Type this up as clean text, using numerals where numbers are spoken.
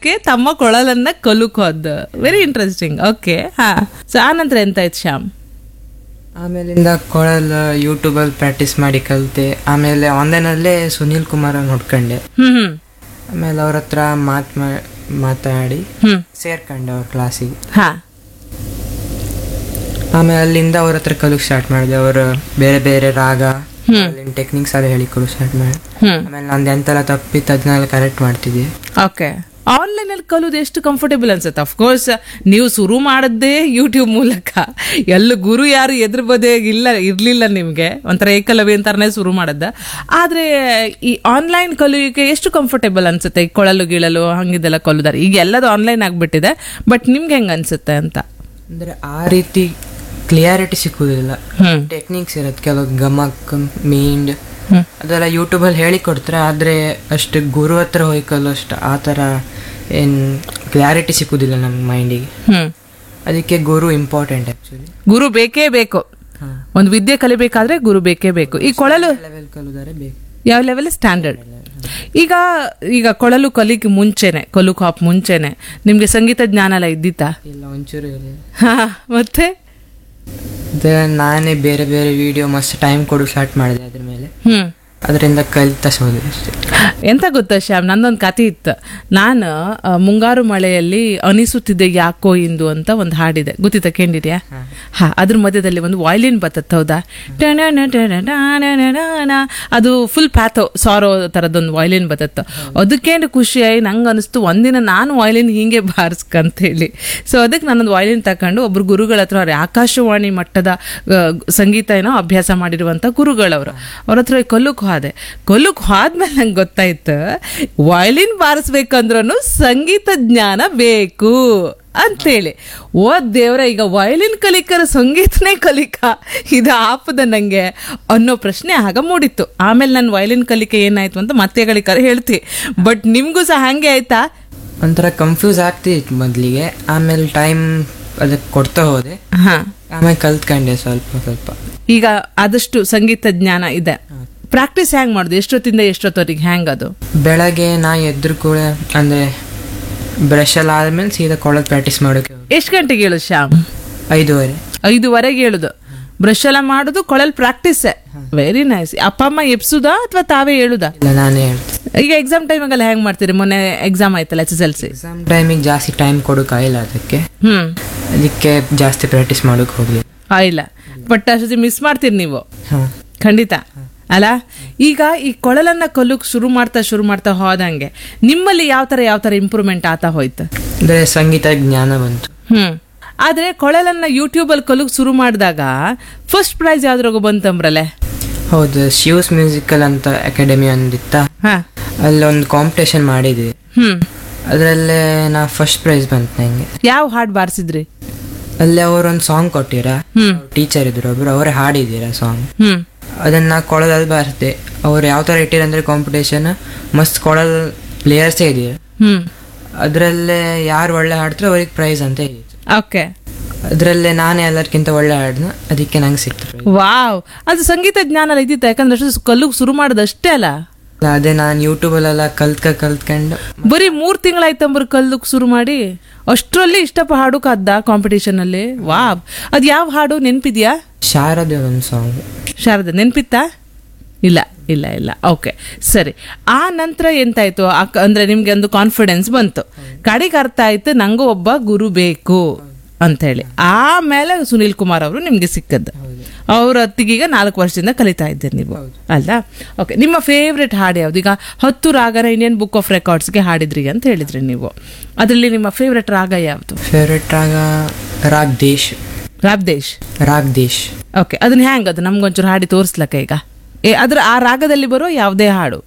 ಮಾಡೋಕೆ ತಮ್ಮ ಕೊಳಲನ್ನ ಕಲುಕೋದು. Very interesting. Okay, ಹಾ. ಸೊ ಆ ನಂತರ ಎಂತ ಆಯ್ತು ಶ್ಯಾಮ್? ಆಮೇಲಿಂದ ಕೊಳಲು ಯೂಟ್ಯೂಬಲ್ಲಿ ಪ್ರಾಕ್ಟೀಸ್ ಮಾಡಿ ಕಲಿತೆ. ಆಮೇಲೆ ಆನ್ಲೈನಲ್ಲೇ ಸುನೀಲ್ ಕುಮಾರ್ ನೋಡ್ಕೊಂಡೆ. ಹ್ಮ್ ಆಮೇಲೆ ಅವ್ರ ಹತ್ರ ಮಾತಾಡಿ ಹ್ಮ್ ಸೇರ್ಕೊಂಡೆ ಅವ್ರ ಕ್ಲಾಸಿಗೆ. ಹಾ. ಆಮೇಲೆ ಅಲ್ಲಿಂದ ಅವ್ರ ಹತ್ರ ಕಲಿಕ್ ಸ್ಟಾರ್ಟ್ ಮಾಡಿದೆ. ಅವರು ಬೇರೆ ಬೇರೆ ರಾಗ ಟೆಕ್ನಿಕ್ಸ್ ಎಲ್ಲ ಹೇಳಿಕೊಡು ಸ್ಟಾರ್ಟ್ ಮಾಡಿ. ಆಮೇಲೆ ನಂದು ಎಂತೆಲ್ಲ ತಪ್ಪಿತ್ತು ಅದನ್ನೆಲ್ಲ ಕರೆಕ್ಟ್ ಮಾಡ್ತಿದ್ದೆ. ಓಕೆ. ಆನ್ಲೈನ್ ಅಲ್ಲಿ ಕಲಿಯೋದು ಎಷ್ಟು ಕಂಫರ್ಟೇಬಲ್ ಅನ್ಸುತ್ತೆ? ಅಫ್ಕೋರ್ಸ್ ನೀವು ಶುರು ಮಾಡದ್ದೇ ಯೂಟ್ಯೂಬ್ ಮೂಲಕ. ಎಲ್ಲ ಗುರು ಯಾರು ಎದುರು ಬದೇ ಇರ್ಲಿಲ್ಲ ನಿಮ್ಗೆ, ಒಂಥರ ಏಕಲವ್ಯ ಅಂತಾರನೇ ಶುರು ಮಾಡದ್ದ. ಆದ್ರೆ ಈ ಆನ್ಲೈನ್ ಕಲಿಯೋಕೆ ಎಷ್ಟು ಕಂಫರ್ಟೇಬಲ್ ಅನ್ಸುತ್ತೆ? ಈ ಕೊಳಲು ಗಿಳಲು ಹಂಗಿದೆಲ್ಲ ಕಲಿದಾರೆ. ಈಗ ಎಲ್ಲದು ಆನ್ಲೈನ್ ಆಗ್ಬಿಟ್ಟಿದೆ, ಬಟ್ ನಿಮ್ಗೆ ಹೆಂಗ ಅನ್ಸುತ್ತೆ ಅಂತ? ಅಂದ್ರೆ ಆ ರೀತಿ ಕ್ಲಿಯಾರಿಟಿ ಸಿಕ್ಕುದಿಲ್ಲ. ಟೆಕ್ನಿಕ್ಸ್ ಇರುತ್ತೆ ಕೆಲವು, ಗಮಕ್ ಮೀಂಡ್ ಅದೆಲ್ಲ ಯೂಟ್ಯೂಬಲ್ಲಿ ಹೇಳಿಕೊಡ್ತಾರೆ. ಆದರೆ ಅಷ್ಟು ಗುರು ಹತ್ರ ಹೋಗಿ ಕಲಿಯೋಷ್ಟು ಆ ಥರ ಏನು ಕ್ಲಾರಿಟಿ ಸಿಕ್ಕುದಿಲ್ಲ ನಮ್ಮ ಮೈಂಡಿಗೆ. ಅದಕ್ಕೆ ಗುರು ಇಂಪಾರ್ಟೆಂಟ್ ಆ್ಯಕ್ಚುಲಿ. ಗುರು ಬೇಕೇ ಬೇಕು. ಒಂದು ವಿದ್ಯೆ ಕಲಿಬೇಕಾದ್ರೆ ಗುರು ಬೇಕೇ ಬೇಕು. ಈ ಕೊಳಲು ಲೆವೆಲ್ ಕಲಿಯೋದಾರೆ ಬೇಕು. ಯಾವ ಲೆವೆಲ್? ಸ್ಟ್ಯಾಂಡರ್ಡ್. ಈಗ ಕೊಳಲು ಕಲಿಕ್ ಮುಂಚೆನೆ, ಕಲುಕ್ ಹಾಪ್ ಮುಂಚೆನೆ ನಿಮ್ಗೆ ಸಂಗೀತ ಜ್ಞಾನ ಎಲ್ಲ ಇದ್ದಿತ್ತಾ? ಇಲ್ಲ, ಒಂಚೂರು ಇಲ್ಲ. ಮತ್ತೆ ನಾನೇ ಬೇರೆ ಬೇರೆ ವಿಡಿಯೋ ಮಸ್ತ್ ಟೈಮ್ ಕೊಡು ಸ್ಟಾರ್ಟ್ ಮಾಡಿದೆ ಅದ್ರ ಮೇಲೆ. ಅದರಿಂದ ಕಲಿತಾ ಹೋದೆ ಅಷ್ಟೇ. ಎಂತ ಗೊತ್ತಾ ಶ್ಯಾಮ್, ನಂದೊಂದು ಕತೆ ಇತ್ತು. ನಾನು ಮುಂಗಾರು ಮಳೆಯಲ್ಲಿ ಅನಿಸುತ್ತಿದ್ದೆ ಯಾಕೋ ಇಂದು ಅಂತ ಒಂದು ಹಾಡಿದೆ, ಗೊತ್ತಿತ್ತ? ಕೇಳಿದ್ಯಾ? ಹಾ. ಅದ್ರ ಮಧ್ಯದಲ್ಲಿ ಒಂದು ವಾಯ್ಲಿನ್ ಬರ್ತತ್, ಹೌದಾ? ಅದು ಫುಲ್ ಪ್ಯಾಥೋ ಸಾರೋ ತರದೊಂದು ವಾಯ್ಲಿನ್ ಬರ್ತತ್ತು. ಅದಕ್ಕೇನು ಖುಷಿಯಾಗಿ ನಂಗೆ ಅನಿಸ್ತು, ಒಂದಿನ ನಾನು ವಾಯ್ಲಿನ್ ಹಿಂಗೆ ಬಾರಿಸ್ಕಂತ ಹೇಳಿ. ಸೊ ಅದಕ್ಕೆ ನಾನೊಂದು ವಾಯ್ಲಿನ್ ತಕೊಂಡು ಒಬ್ರು ಗುರುಗಳ ಹತ್ರ, ಆಕಾಶವಾಣಿ ಮಟ್ಟದ ಸಂಗೀತ ಏನೋ ಅಭ್ಯಾಸ ಮಾಡಿರುವಂತ ಗುರುಗಳವರು, ಅವ್ರ ಹತ್ರ ಕಲ್ಲುಕ್ ಹೋದ್ಮೇಲೆ ನಂಗೆ ಗೊತ್ತಾಯ್ತು, ವಯಲಿನ್ ಬಾರಿಸ್ಬೇಕಂದ್ರೂ ಸಂಗೀತ ಜ್ಞಾನ ಬೇಕು ಅಂತೇಳಿ. ಓ ದೇವ್ರ, ಈಗ ವಯಲಿನ್ ಕಲಿಕರ ಸಂಗೀತನೇ ಕಲಿಕ ಇದು ಆಪದ ನಂಗೆ ಅನ್ನೋ ಪ್ರಶ್ನೆ ಆಗ ಮೂಡಿತ್ತು. ಆಮೇಲೆ ನನ್ನ ವಯಲಿನ್ ಕಲಿಕೆ ಏನಾಯ್ತು ಅಂತ ಮತ್ತೆ ಕಲಿಕರ ಹೇಳ್ತಿ. ಬಟ್ ನಿಮ್ಗೂ ಸಹ ಹಂಗೆ ಆಯ್ತಾ? ಒಂಥರ ಕನ್ಫ್ಯೂಸ್ ಆಗ್ತಿತ್ತು ಮೊದಲಿಗೆ. ಆಮೇಲೆ ಟೈಮ್ ಅದಕ್ಕೆ ಕೊಡ್ತಾ ಹೋದೆ. ಆಮೇಲೆ ಕಲ್ತ್ಕೊಂಡೆ ಸ್ವಲ್ಪ ಸ್ವಲ್ಪ. ಈಗ ಆದಷ್ಟು ಸಂಗೀತ ಜ್ಞಾನ ಇದೆ. ಪ್ರಾಕ್ಟೀಸ್ ಹ್ಯಾಂಗ್ ಮಾಡುದು? ಎಷ್ಟೊತ್ತಿಂದ ಎಷ್ಟೊತ್ತವರೆಗೆ ಹ್ಯಾಂಗ್ ಅದು? ಬೆಳಗ್ಗೆ ನಾ ಎದ್ರು ಕೂಡ ಅಂದ್ರೆ ಬ್ರಷ್ ಎಲ್ಲ ಆದ್ಮೇಲೆ ಸೀದಾ ಕೊಳಲು ಪ್ರಾಕ್ಟೀಸ್ ಮಾಡೋಕೆ. ಎಷ್ಟು ಗಂಟೆಗೆ ಹೇಳುದು ಶ್ಯಾಮ್? 5:30 ಹೇಳುದು. ಬ್ರಷ್ ಎಲ್ಲ ಮಾಡುದು, ಕೊಳಲ್ ಪ್ರಾಕ್ಟೀಸ್. Very nice. ಅಪ್ಪ ಅಮ್ಮ ಎಪ್ಸುದಾ ಅಥವಾ ತಾವೇ ಹೇಳುದಾ? ಇಲ್ಲ, ನಾನೇ ಹೇಳ್ತೀನಿ. ಈಗ ಎಕ್ಸಾಮ್ ಟೈಮಾಗೆಲ್ಲ ಹೆಂಗ್ ಮಾಡ್ತೀರಿ? ಮೊನ್ನೆ ಎಕ್ಸಾಮ್ ಆಯ್ತಲ್ಲ, SSLC ಎಕ್ಸಾಮ್ ಟೈಮಿಗೆ ಜಾಸ್ತಿ ಟೈಮ್ ಕೊಡೋಕ್ಕಾಗಿಲ್ಲ, ಅದಕ್ಕೆ ಜಾಸ್ತಿ ಪ್ರಾಕ್ಟೀಸ್ ಮಾಡೋಕೆ ಹೋಗ್ಲಿ ಇಲ್ಲ. ಬಟ್ ಅಷ್ಟೊತ್ತಿ ಮಿಸ್ ಮಾಡ್ತೀರಿ ನೀವು ಖಂಡಿತ ಅಲ್ಲ? ಈಗ ಈ ಕೊಳಲನ್ನ ಕಲುಕ್ ಶುರು ಮಾಡ್ತಾ ಹೋದಂಗೆ ನಿಮ್ಮಲ್ಲಿ ಯಾವ ತರ ಇಂಪ್ರೂವ್ಮೆಂಟ್ ಆತಾ ಹೋಯ್ತು? ಅಂದ್ರೆ ಸಂಗೀತ ಜ್ಞಾನ ಬಂತು. ಆದ್ರೆ ಕೊಳಲನ್ನ ಯೂಟ್ಯೂಬ್ ಅಲ್ಲಿ ಕಲುಕ್ ಶುರು ಮಾಡಿದಾಗ ಫಸ್ಟ್ ಪ್ರೈಸ್ ಯಾವ್ದ್ರಾಗ ಬಂತಂಬ್ರಲೆ? ಹೌದು, ಶಿವ್ಸ್ ಮ್ಯೂಸಿಕಲ್ ಅಂತ ಅಕಾಡೆಮಿ ಒಂದಿತ್ತ, ಅಲ್ಲೊಂದು ಕಾಂಪಿಟೇಷನ್ ಮಾಡಿದ್ವಿ. ಅದ್ರಲ್ಲೇ ನಾ ಫಸ್ಟ್ ಪ್ರೈಸ್ ಬಂತು ನಂಗೆ. ಯಾವ ಹಾಡ್ ಬಾರಿಸಿದ್ರಿ? ಅಲ್ಲೇ ಅವ್ರೊಂದು ಸಾಂಗ್ ಕೊಟ್ಟಿರ, ಟೀಚರ್ ಇದ್ರು ಒಬ್ರು, ಅವರೇ ಹಾಡಿದ್ದೀರ ಸಾಂಗ್. ಅದನ್ನ ಕೊಳಲಲ್ಲಿ ಬಾರಿಸಿದೆ. ಅವ್ರು ಯಾವ ತರ ಇಟ್ಟಿರಂದ್ರೆ ಕಾಂಪಿಟೇಷನ್ ಮಸ್ತ್ ಕೊಳಲ್ ಪ್ಲೇಯರ್ಸೇ ಇದೀರ. ಅದ್ರಲ್ಲೇ ಯಾರು ಒಳ್ಳೆ ಹಾಡ್ತಾರೆ ಅವ್ರಿಗೆ ಪ್ರೈಸ್ ಅಂತ ಹೇಳಿದ್ರು. ಓಕೆ. ಅದ್ರಲ್ಲೇ ನಾನೇ ಎಲ್ಲರಿಗಿಂತ ಒಳ್ಳೆ ಹಾಡ್ನ, ಅದಕ್ಕೆ ನಂಗೆ ಸಿಕ್ತು. ವಾವ್, ಅದು ಸಂಗೀತ ಜ್ಞಾನ ಇದ್ದಿತ್ತ? ಯಾಕಂದ್ರೆ ಅಷ್ಟು ಕಲ್ಲು ಶುರು ಮಾಡೋದಷ್ಟೇ ಅಲ್ಲ. ಅದೇ ನಾನು ಯೂಟ್ಯೂಬಲ್ಲೆಲ್ಲ ಕಲ್ತ್ಕೊಂಡು ಬರೀ 3 ತಿಂಗಳಾಯ್ತಂಬ್ರ ಕಲ್ದಕ್ ಶುರು ಮಾಡಿ, ಅಷ್ಟರಲ್ಲಿ ಇಷ್ಟಪ್ಪ ಹಾಡುಕ ಅದ್ದ ಕಾಂಪಿಟೇಷನ್ ಅಲ್ಲಿ. ವಾವ್, ಅದ್ ಯಾವ ಹಾಡು ನೆನ್ಪಿದ್ಯಾ? ಶಾರದೆ ಒಂದು ಸಾಂಗ್. ಶಾರದೆ ನೆನ್ಪಿತ್ತಾ? ಇಲ್ಲ ಇಲ್ಲ ಇಲ್ಲ. ಓಕೆ, ಸರಿ. ಆ ನಂತರ ಎಂತಾಯ್ತು ಅಂದ್ರೆ ನಿಮ್ಗೆ ಒಂದು ಕಾನ್ಫಿಡೆನ್ಸ್ ಬಂತು, ಕಡೆಗೆ ಅರ್ಥ ಆಯ್ತು ನಂಗೂ ಒಬ್ಬ ಗುರು ಬೇಕು ಅಂತ ಹೇಳಿ. ಆಮೇಲೆ ಸುನೀಲ್ ಕುಮಾರ್ ಅವರು ನಿಮ್ಗೆ ಸಿಕ್ಕದ್ದು. ಅವ್ರ ಹೊತ್ತಿಗೀಗ 4 ವರ್ಷದಿಂದ ಕಲಿತಾ ಇದ್ದೀರಿ ನೀವು ಅಲ್ಲ? ಓಕೆ. ನಿಮ್ಮ ಫೇವ್ರೆಟ್ ಹಾಡು ಯಾವ್ದು? ಈಗ 10 ರಾಗನ ಇಂಡಿಯನ್ ಬುಕ್ ಆಫ್ ರೆಕಾರ್ಡ್ಸ್ಗೆ ಹಾಡಿದ್ರಿ ಅಂತ ಹೇಳಿದ್ರಿ ನೀವು. ಅದರಲ್ಲಿ ನಿಮ್ಮ ಫೇವ್ರೆಟ್ ರಾಗ ಯಾವ್ದು? ಫೇವ್ರೆಟ್ ರಾಗ ರಾಗ್ ದೇಶ್. ಓಕೆ. ಅದನ್ನ ಹ್ಯಾಂಗ್, ಅದು ನಮ್ಗೊಂಚೂರು ಹಾಡಿ ತೋರಿಸ್ಲಕ್ಕ ಈಗ? ಅದ್ರ ಆ ರಾಗದಲ್ಲಿ ಬರೋ ಯಾವುದೇ ಹಾಡು